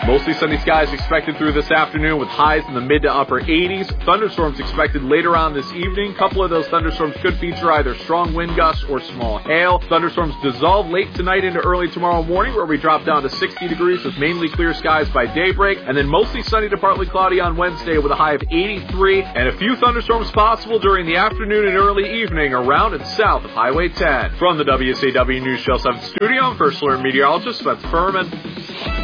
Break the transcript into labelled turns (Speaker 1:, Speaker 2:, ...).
Speaker 1: Mostly sunny skies expected through this afternoon with highs in the mid to upper 80s. Thunderstorms expected later on this evening. A couple of those thunderstorms could feature either strong wind gusts or small hail. Thunderstorms dissolve late tonight into early tomorrow morning, where we drop down to 60 degrees with mainly clear skies by daybreak, and then mostly sunny to partly cloudy on Wednesday with a high of 83, and a few thunderstorms possible during the afternoon and early evening around and south of Highway 10. From the WCW News Show 7 studio, I'm First Alert Meteorologist Spencer Furman.